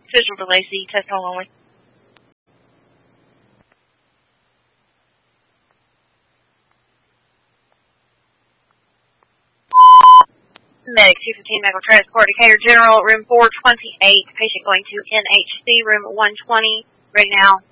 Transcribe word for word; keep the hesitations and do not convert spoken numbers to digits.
Visual delay C, test hold only. Medic two fifteen Medical Transport, Decatur General, room four twenty-eight, patient going to N H C, room one twenty, ready now.